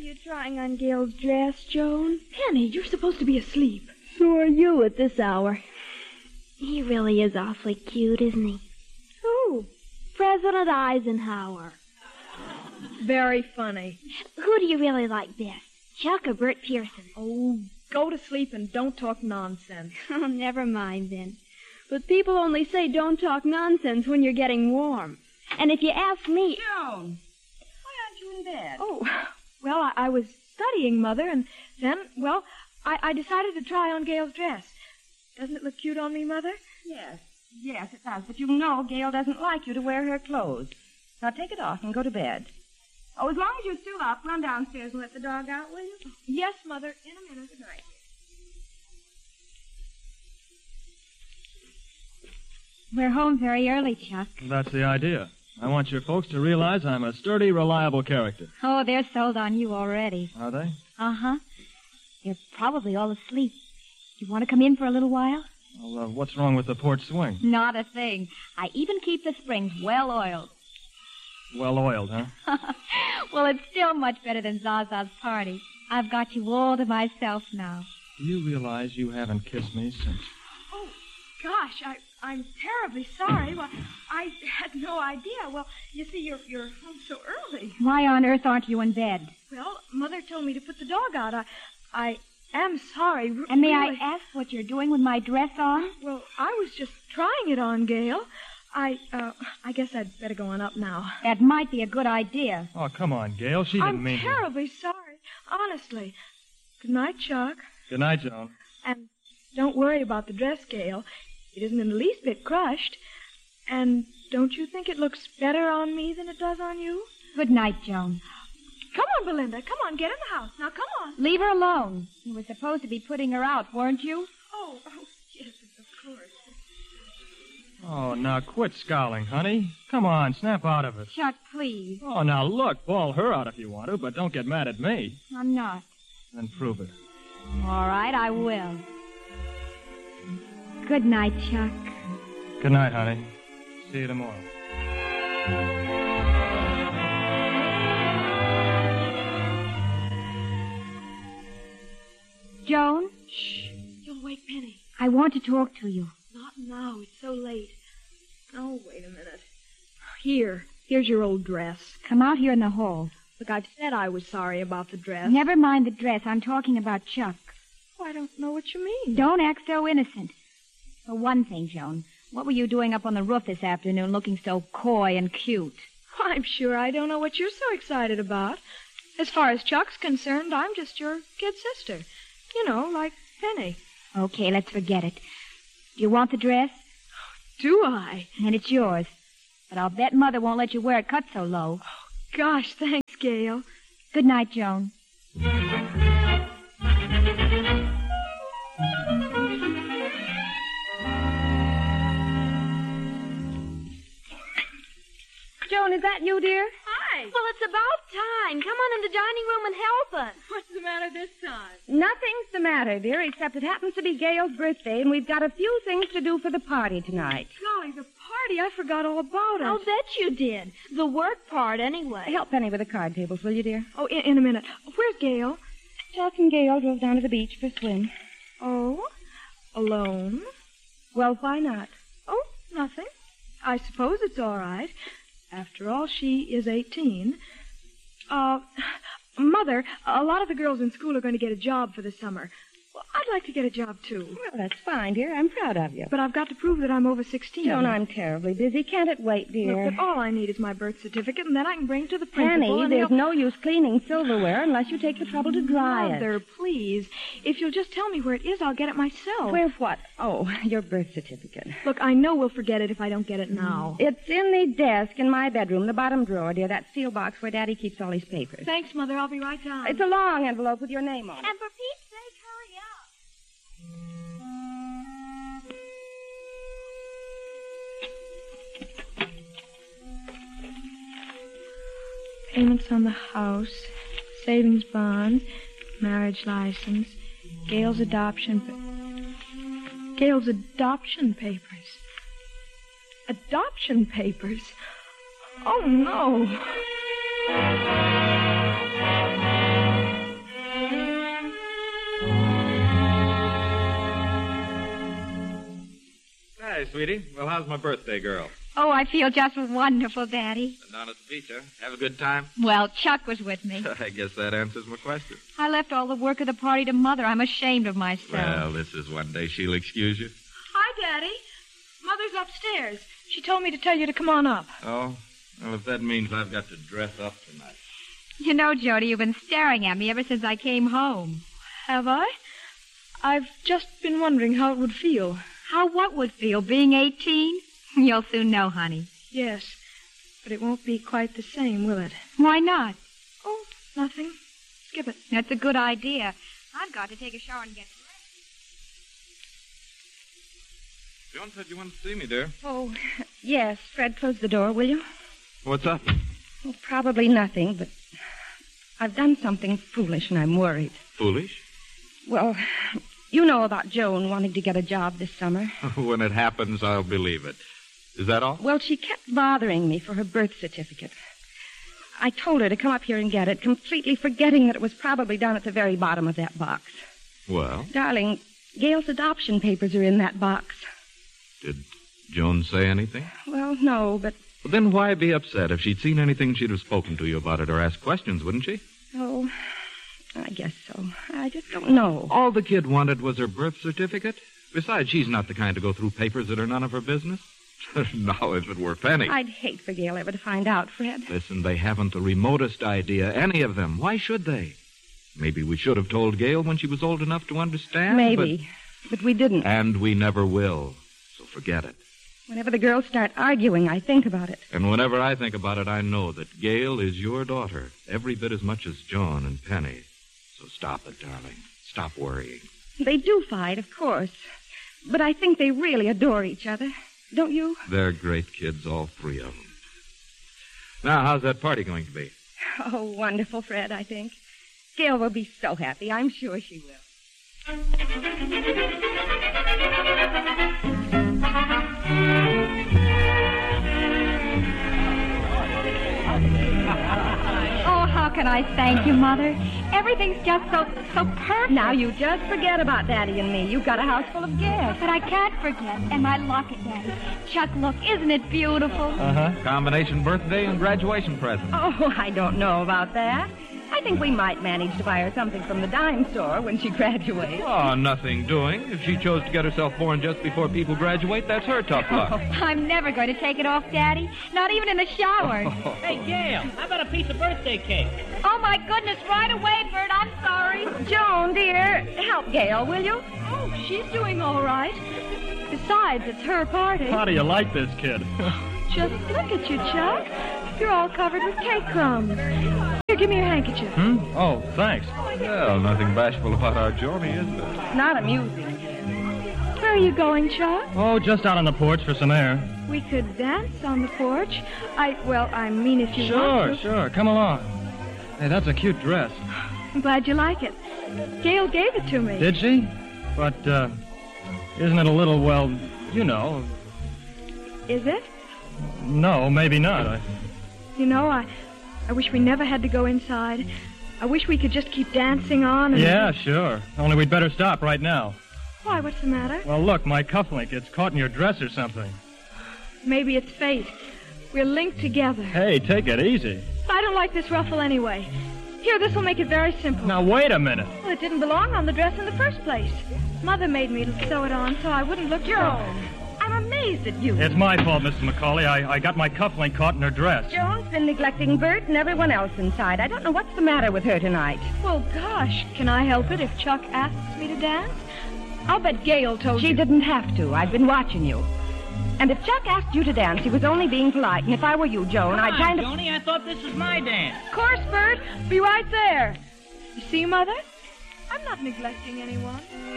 you trying on Gail's dress, Joan? Penny, you're supposed to be asleep. So are you at this hour. He really is awfully cute, isn't he? Who? President Eisenhower. Very funny. Who do you really like best, Chuck or Bert Pearson? Oh, go to sleep and don't talk nonsense. Oh, never mind then. But people only say don't talk nonsense when you're getting warm. And if you ask me... Joan, why aren't you in bed? Oh, well, I was studying, Mother, and then, well, I decided to try on Gail's dress. Doesn't it look cute on me, Mother? Yes, it does. But you know Gail doesn't like you to wear her clothes. Now take it off and go to bed. Oh, as long as you're still up, run downstairs and let the dog out, will you? Yes, Mother, in a minute. Good night. We're home very early, Chuck. That's the idea. I want your folks to realize I'm a sturdy, reliable character. Oh, they're sold on you already. Are they? Uh-huh. They're probably all asleep. You want to come in for a little while? Well, what's wrong with the porch swing? Not a thing. I even keep the springs well oiled. Well oiled, huh? Well, it's still much better than Zaza's party. I've got you all to myself now. Do you realize you haven't kissed me since... Oh, gosh, I'm terribly sorry. Well, I had no idea. Well, you see, you're home so early. Why on earth aren't you in bed? Well, Mother told me to put the dog out. I am sorry. And may really. I ask what you're doing with my dress on? Well, I was just trying it on, Gail. I guess I'd better go on up now. That might be a good idea. Oh, come on, Gail. She didn't mean I'm terribly sorry. Honestly. Good night, Chuck. Good night, Joan. And don't worry about the dress, Gail. It isn't in the least bit crushed. And don't you think it looks better on me than it does on you? Good night, Joan. Come on, Belinda. Come on, get in the house. Now, come on. Leave her alone. You were supposed to be putting her out, weren't you? Oh, yes, of course. Oh, now quit scowling, honey. Come on, snap out of it. Chuck, please. Oh, now look, bawl her out if you want to, but don't get mad at me. I'm not. Then prove it. All right, I will. Good night, Chuck. Good night, honey. See you tomorrow. Joan? Shh. You'll wake Penny. I want to talk to you. Not now. It's so late. Oh, wait a minute. Here's your old dress. Come out here in the hall. Look, I've said I was sorry about the dress. Never mind the dress. I'm talking about Chuck. Oh, I don't know what you mean. Don't act so innocent. For one thing, Joan, what were you doing up on the roof this afternoon looking so coy and cute? I'm sure I don't know what you're so excited about. As far as Chuck's concerned, I'm just your kid sister. You know, like Penny. Okay, let's forget it. Do you want the dress? Do I? And it's yours. But I'll bet Mother won't let you wear it cut so low. Oh, gosh, thanks, Gail. Good night, Joan. Joan, is that you, dear? Hi. Well, it's about time. Come on in the dining room and help us. What's the matter this time? Nothing's the matter, dear, except it happens to be Gail's birthday, and we've got a few things to do for the party tonight. Golly, the party. I forgot all about it. I'll bet you did. The work part, anyway. Help Penny with the card tables, will you, dear? Oh, in a minute. Where's Gail? Chuck and Gail drove down to the beach for a swim. Oh, alone? Well, why not? Oh, nothing. I suppose it's all right. After all, she is 18. Mother, a lot of the girls in school are going to get a job for the summer. Well, I'd like to get a job, too. Well, that's fine, dear. I'm proud of you. But I've got to prove that I'm over 16. Joan, I'm terribly busy. Can't it wait, dear? Look, but all I need is my birth certificate, and then I can bring it to the principal. Penny, there's no use cleaning silverware unless you take the trouble to dry it. Mother, please. If you'll just tell me where it is, I'll get it myself. Where what? Oh, your birth certificate. Look, I know we'll forget it if I don't get it now. It's in the desk in my bedroom, the bottom drawer, dear, that steel box where Daddy keeps all his papers. Thanks, Mother. I'll be right down. It's a long envelope with your name on it. And for Pete's sake, hurry up. Payments on the house, savings bonds, marriage license, Gail's adoption papers. Adoption papers? Oh, no. sweetie. Well, how's my birthday girl? Oh, I feel just wonderful, Daddy. Been down at the beach, huh? Have a good time? Well, Chuck was with me. I guess that answers my question. I left all the work of the party to Mother. I'm ashamed of myself. Well, this is one day she'll excuse you. Hi, Daddy. Mother's upstairs. She told me to tell you to come on up. Oh? Well, if that means I've got to dress up tonight. You know, Jody, you've been staring at me ever since I came home. Have I? I've just been wondering how it would feel. How what would feel, being 18? You'll soon know, honey. Yes, but it won't be quite the same, will it? Why not? Oh, nothing. Skip it. That's a good idea. I've got to take a shower and get dressed. Joan said you wanted to see me, dear. Oh, yes. Fred, close the door, will you? What's up? Well, probably nothing, but I've done something foolish and I'm worried. Foolish? Well, you know about Joan wanting to get a job this summer. When it happens, I'll believe it. Is that all? Well, she kept bothering me for her birth certificate. I told her to come up here and get it, completely forgetting that it was probably down at the very bottom of that box. Well? Darling, Gail's adoption papers are in that box. Did Joan say anything? Well, no, but... Well, then why be upset? If she'd seen anything, she'd have spoken to you about it or asked questions, wouldn't she? Oh, I guess so. I just don't know. All the kid wanted was her birth certificate. Besides, she's not the kind to go through papers that are none of her business. Now, if it were Penny. I'd hate for Gail ever to find out, Fred. Listen, they haven't the remotest idea, any of them. Why should they? Maybe we should have told Gail when she was old enough to understand. Maybe, but we didn't. And we never will. So forget it. Whenever the girls start arguing, I think about it. And whenever I think about it, I know that Gail is your daughter, every bit as much as John and Penny. So stop it, darling. Stop worrying. They do fight, of course. But I think they really adore each other. Don't you? They're great kids, all three of them. Now, how's that party going to be? Oh, wonderful, Fred, I think. Gail will be so happy. I'm sure she will. Oh, how can I thank you, Mother? Everything's just so perfect. Now, you just forget about Daddy and me. You've got a house full of guests. But I can't forget. And my locket, Daddy. Chuck, look, isn't it beautiful? Uh-huh. Combination birthday and graduation present. Oh, I don't know about that. I think we might manage to buy her something from the dime store when she graduates. Oh, nothing doing. If she chose to get herself born just before people graduate, that's her tough luck. I'm never going to take it off, Daddy. Not even in the shower. Hey, Gail, how about a piece of birthday cake? Oh, my goodness, right away, Bert. I'm sorry. Joan, dear, help Gail, will you? Oh, she's doing all right. Besides, it's her party. How do you like this kid? Just look at you, Chuck. You're all covered with cake crumbs. Here, give me your handkerchief. Oh, thanks. Well, nothing bashful about our Johnny, is there? It's not amusing. Where are you going, Chuck? Oh, just out on the porch for some air. We could dance on the porch. I mean, if you want to. Sure. Come along. Hey, that's a cute dress. I'm glad you like it. Gail gave it to me. Did she? But, isn't it a little, well, you know... Is it? No, maybe not. You know, I wish we never had to go inside. I wish we could just keep dancing on and... Yeah, sure. Only we'd better stop right now. Why, what's the matter? Well, look, my cufflink. It's caught in your dress or something. Maybe it's fate. We're linked together. Hey, take it easy. I don't like this ruffle anyway. Here, this will make it very simple. Now, wait a minute. Well, it didn't belong on the dress in the first place. Mother made me sew it on so I wouldn't look wrong. I'm amazed at you. It's my fault, Mrs. McCauley. I got my cufflink caught in her dress. Joan's been neglecting Bert and everyone else inside. I don't know what's the matter with her tonight. Well, gosh, can I help it if Chuck asks me to dance? I'll bet Gail told you. She didn't have to. I've been watching you. And if Chuck asked you to dance, he was only being polite. And if I were you, Joan, I'd kind of... Joni, I thought this was my dance. Of course, Bert. Be right there. You see, Mother? I'm not neglecting anyone.